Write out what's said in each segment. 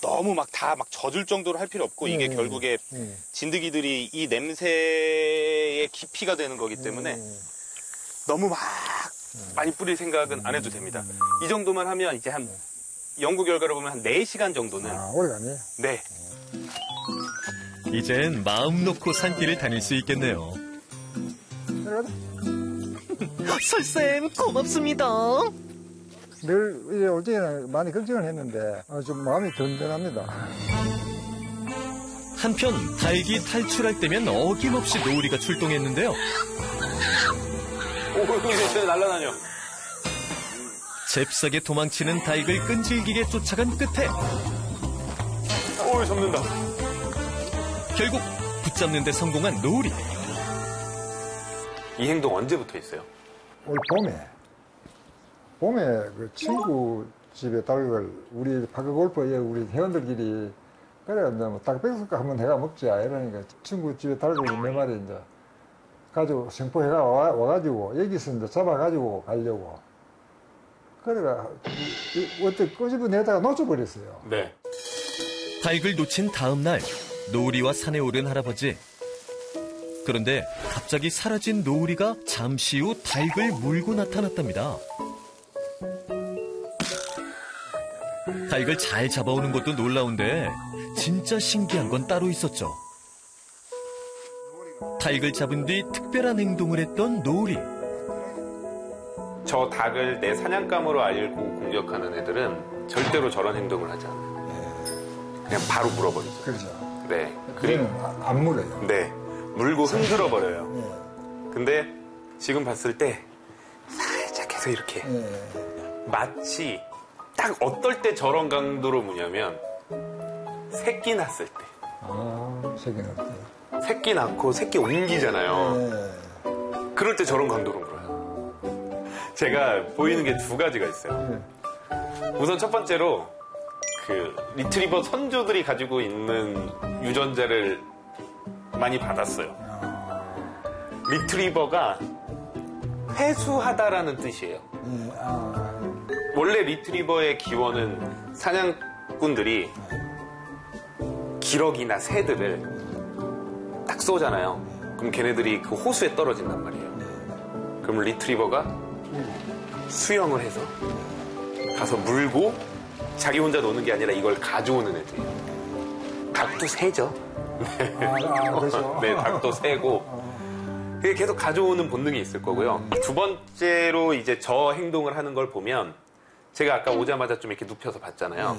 너무 막 다 막 젖을 정도로 할 필요 없고 이게 결국에 진드기들이 이 냄새의 깊이가 되는 거기 때문에 너무 막 많이 뿌릴 생각은 안 해도 됩니다. 이 정도만 하면 이제 한 연구 결과를 보면 한 4시간 정도는. 오래 가네요. 네. 이젠 마음 놓고 산길을 다닐 수 있겠네요. 설쌤 고맙습니다. 늘 이제 올 때는 많이 걱정을 했는데 좀 마음이 든든합니다. 한편 닭이 탈출할 때면 어김없이 노을이가 출동했는데요. 오, 이제 날아다녀. 잽싸게 도망치는 닭을 끈질기게 쫓아간 끝에 오, 접는다. 결국 붙잡는 데 성공한 노을이. 이 행동 언제부터 있어요? 올 봄에 그 친구 집에 닭을 우리 파크골프에 우리 회원들끼리 그래 뭐 닭백숙 한번 해가 먹자 이러니까 친구 집에 닭을 몇 마리 이제 가지고 생포해가 와가지고 여기서 이제 잡아가지고 가려고 그래가 어떻게 끄집어내다가 놓쳐버렸어요. 네. 닭을 놓친 다음 날 노을이와 산에 오른 할아버지. 그런데 갑자기 사라진 노을이가 잠시 후 닭을 물고 나타났답니다. 닭을 잘 잡아오는 것도 놀라운데 진짜 신기한 건 따로 있었죠. 닭을 잡은 뒤 특별한 행동을 했던 노을이. 저 닭을 내 사냥감으로 알고 공격하는 애들은 절대로 저런 행동을 하지 않아요. 그냥 바로 물어버리죠. 그렇죠. 네. 그리고 안 물어요. 네. 물고 흔들어 버려요. 네. 근데 지금 봤을 때 살짝 해서 이렇게 마치 딱 어떨 때 저런 강도로 무냐면 새끼 낳았을 때. 새끼 낳을 때. 새끼 낳고 새끼 옮기잖아요. 네. 그럴 때 저런 강도로 물어요. 제가 보이는 게 2가지가 있어요. 우선 첫 번째로 그 리트리버 선조들이 가지고 있는 유전자를 많이 받았어요. 리트리버가 회수하다라는 뜻이에요. 원래 리트리버의 기원은 사냥꾼들이 기러기나 새들을 딱 쏘잖아요. 그럼 걔네들이 그 호수에 떨어진단 말이에요. 그럼 리트리버가 수영을 해서 가서 물고 자기 혼자 노는 게 아니라 이걸 가져오는 애들이에요. 닭도 새죠. 네. 그렇죠. 네, 닭도 새고. 그게 계속 가져오는 본능이 있을 거고요. 2번째로 이제 저 행동을 하는 걸 보면 제가 아까 오자마자 좀 이렇게 눕혀서 봤잖아요.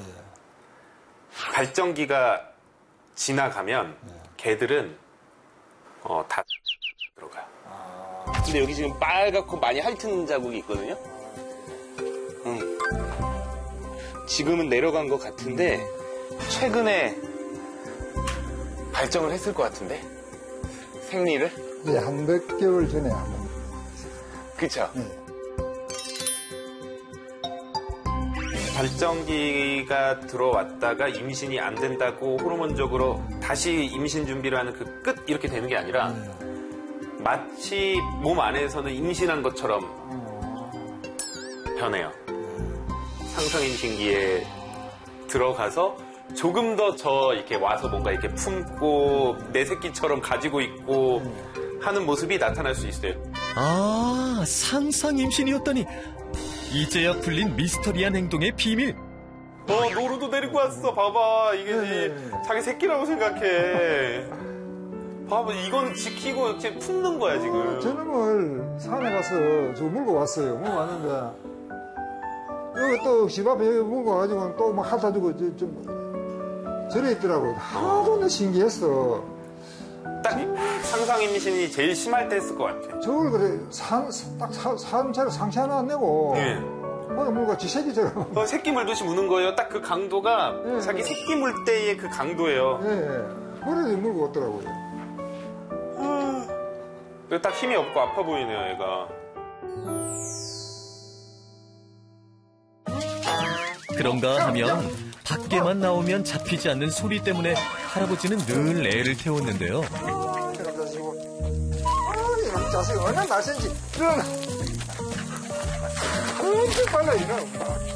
발전기가 지나가면 개들은 다 들어가요. 근데 여기 지금 빨갛고 많이 핥은 자국이 있거든요. 지금은 내려간 것 같은데 최근에 발정을 했을 것 같은데 생리를. 예, 한 몇 개월 전에 한번. 그쵸? 발정기가 들어왔다가 임신이 안 된다고 호르몬적으로 다시 임신 준비를 하는 그 끝 이렇게 되는 게 아니라 마치 몸 안에서는 임신한 것처럼 변해요. 상상 임신기에 들어가서 조금 더 이렇게 와서 뭔가 이렇게 품고 내 새끼처럼 가지고 있고 하는 모습이 나타날 수 있어요. 아, 상상 임신이었다니. 이제야 풀린 미스터리한 행동의 비밀. 노루도 데리고 왔어. 봐봐. 이게 자기 새끼라고 생각해. 봐봐. 이거는 지키고 이렇게 품는 거야, 지금. 저놈을 산에 가서 저 물고 왔어요. 물고 왔는데 여기 또 집 앞에 여기 물고 와가지고 또 막 갖다 주고 저래 있더라고요. 하도 신기했어. 딱 상상 임신이 제일 심할 때 했을 것 같아. 저걸 그래 산채로 상체 하나 안 내고 뭐야 물고 지 새끼처럼. 새끼 물듯이 무는 거예요. 딱 그 강도가 자기 새끼 물 때의 그 강도예요. 그래도 물고 왔더라고요. 그리고 딱 힘이 없고 아파 보이네요, 얘가. 그런가 하면 밖에만 나오면 잡히지 않는 소리 때문에 할아버지는 늘 애를 태웠는데요. 이런 자식이 이런 자식이 얼마나 날쌘지. 일어나. 그렇게 빨라 일어나.